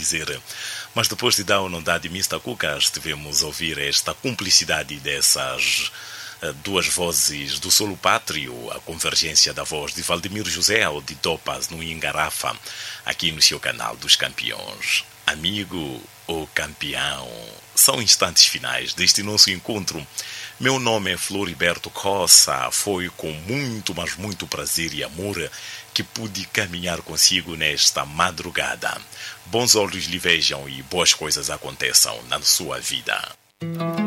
dizer. Mas depois de Down on Daddy Mr. Cuca, estivemos a ouvir esta cumplicidade dessas duas vozes do solo pátrio, a convergência da voz de Valdemiro José ou de Dopas no Ingarafa, aqui no seu canal dos campeões. Amigo ou campeão, são instantes finais deste nosso encontro. Meu nome é Floriberto Cossa. Foi com muito, mas muito prazer e amor que pude caminhar consigo nesta madrugada. Bons olhos lhe vejam e boas coisas aconteçam na sua vida.